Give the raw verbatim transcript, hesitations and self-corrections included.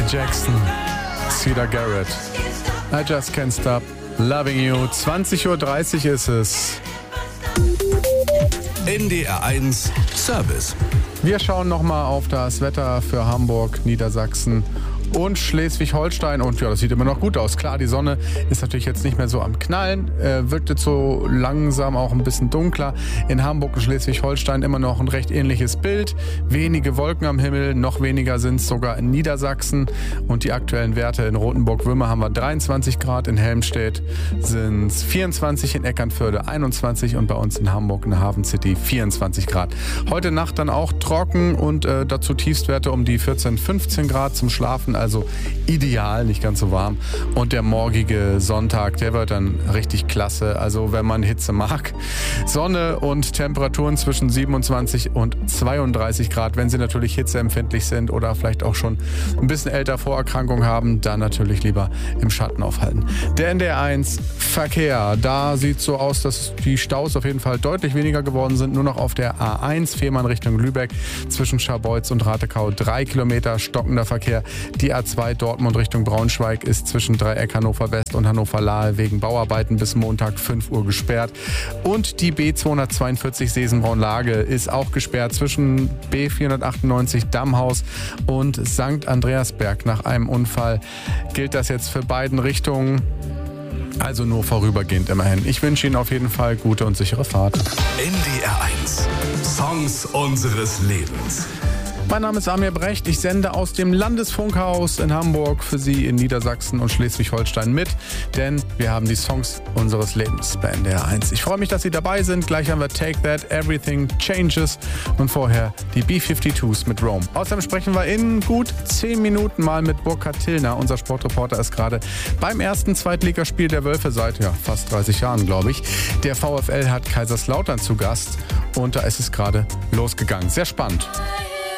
Jackson, Cedar Garrett. I just can't stop loving you. zwanzig Uhr dreißig ist es. N D R eins Service. Wir schauen nochmal auf das Wetter für Hamburg, Niedersachsen und Schleswig-Holstein. Und ja, das sieht immer noch gut aus. Klar, die Sonne ist natürlich jetzt nicht mehr so am Knallen. Äh, wird jetzt so langsam auch ein bisschen dunkler. In Hamburg und Schleswig-Holstein immer noch ein recht ähnliches Bild. Wenige Wolken am Himmel, noch weniger sind es sogar in Niedersachsen. Und die aktuellen Werte in Rothenburg-Würmer haben wir dreiundzwanzig Grad, in Helmstedt sind es vierundzwanzig, in Eckernförde einundzwanzig und bei uns in Hamburg in der Hafen City vierundzwanzig Grad. Heute Nacht dann auch trocken und äh, dazu Tiefstwerte um die vierzehn, fünfzehn Grad zum Schlafen. Also ideal, nicht ganz so warm. Und der morgige Sonntag, der wird dann richtig klasse. Also wenn man Hitze mag. Sonne und Temperaturen zwischen siebenundzwanzig und zweiunddreißig Grad. Wenn Sie natürlich hitzeempfindlich sind oder vielleicht auch schon ein bisschen älter Vorerkrankung haben, dann natürlich lieber im Schatten aufhalten. Der N D R eins Verkehr, da sieht es so aus, dass die Staus auf jeden Fall deutlich weniger geworden sind. Nur noch auf der A eins, Fehmarn Richtung Lübeck, zwischen Scharbeutz und Ratekau drei Kilometer stockender Verkehr. Die A zwei Dortmund Richtung Braunschweig ist zwischen Dreieck Hannover West und Hannover Lahe wegen Bauarbeiten bis Montag fünf Uhr gesperrt. Und die B zweihundertzweiundvierzig Sesenbraun-Lage ist auch gesperrt zwischen B vierhundertachtundneunzig Dammhaus und Sankt Andreasberg. Nach einem Unfall gilt das jetzt für beiden Richtungen. Also nur vorübergehend immerhin. Ich wünsche Ihnen auf jeden Fall gute und sichere Fahrt. N D R eins. Songs unseres Lebens. Mein Name ist Amir Brecht. Ich sende aus dem Landesfunkhaus in Hamburg für Sie in Niedersachsen und Schleswig-Holstein mit, denn wir haben die Songs unseres Lebens bei N D R eins. Ich freue mich, dass Sie dabei sind. Gleich haben wir Take That, Everything Changes und vorher die B zweiundfünfzig mit Rome. Außerdem sprechen wir in gut zehn Minuten mal mit Burkhard Tillner. Unser Sportreporter ist gerade beim ersten Zweitligaspiel der Wölfe seit ja, fast dreißig Jahren, glaube ich. Der VfL hat Kaiserslautern zu Gast und da ist es gerade losgegangen. Sehr spannend.